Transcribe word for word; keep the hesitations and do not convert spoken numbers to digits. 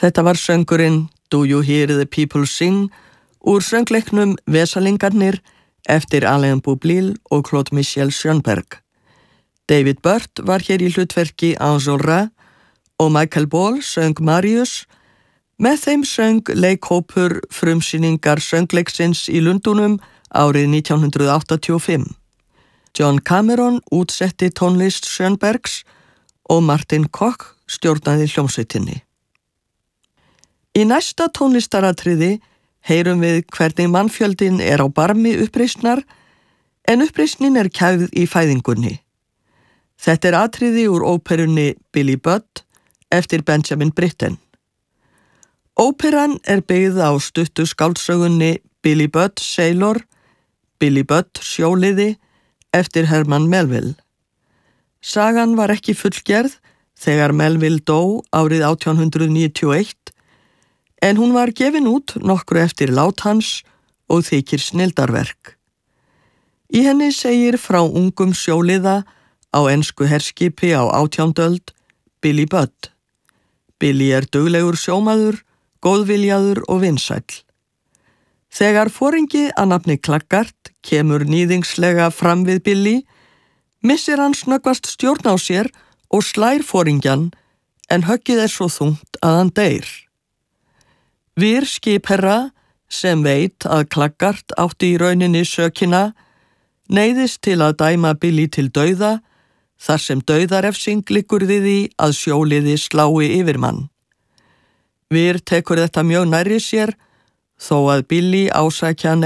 Þetta var söngurinn Do You Hear the People Sing úr söngleiknum Vesalingarnir eftir Alain Boublil og Claude Michel Schoenberg. David Burt var hér í hlutverki Enjolras og Michael Ball söng Marius. Með þeim söng leikhópur frumsýningar söngleiksins í Lundúnum árið nítján hundrað áttatíu og fimm. John Cameron útsetti tónlist Schoenbergs og Martin Koch stjórnaði hljómsveitinni. Í næsta tónlistaratriði heyrum við hvernig mannfjöldin er á barmi uppreisnar, en uppreisnin er kæfð í fæðingunni. Þetta er atriði úr óperunni Billy Budd eftir Benjamin Britten. Óperan er byggð á stuttu skáldsögunni Billy Budd Sailor, Billy Budd sjóliði eftir Herman Melville. Sagan var ekki fullgerð þegar Melville dó árið átján hundrað níutíu og eitt, en hún var gefin út nokkru eftir lát hans og þykir snilldarverk. Í henni segir frá ungum sjóliða á ensku herskipi á átjándu öld, Billy Budd. Billy er duglegur sjómaður, góðviljaður og vinsæll. Þegar foringi að nafni Klaggart kemur níðingslega fram við Billy, missir hann snöggvast stjórn á sér og slær foringjan, en höggið er svo þungt að hann deyr. Vir skipherra, sem veit að Klaggart átti í rauninni sökina, neyðist til að dæma Billy til dauða, þar sem dauðarefsing liggur við því að sjóliði slái yfirmann. Vir tekur þetta mjög nærri sér, þó að Billy ásækja